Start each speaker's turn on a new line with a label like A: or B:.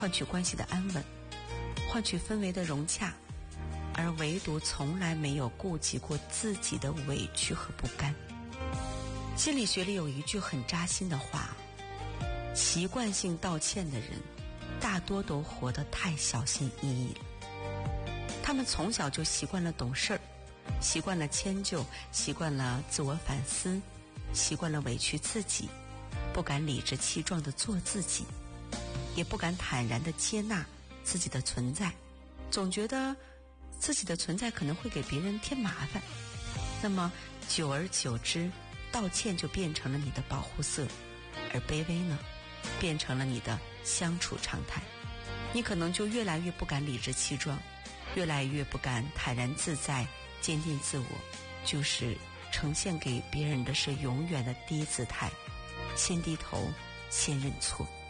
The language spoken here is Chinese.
A: 换取关系的安稳，换取氛围的融洽，而唯独从来没有顾及过自己的委屈和不甘。心理学里有一句很扎心的话，习惯性道歉的人大多都活得太小心翼翼了。他们从小就习惯了懂事儿，习惯了迁就，习惯了自我反思，习惯了委屈自己，不敢理直气壮地做自己，也不敢坦然地接纳自己的存在，总觉得自己的存在可能会给别人添麻烦。那么久而久之，道歉就变成了你的保护色，而卑微呢，变成了你的相处常态。你可能就越来越不敢理直气壮，越来越不敢坦然自在，坚定自我，就是呈现给别人的是永远的低姿态，先低头，先认错。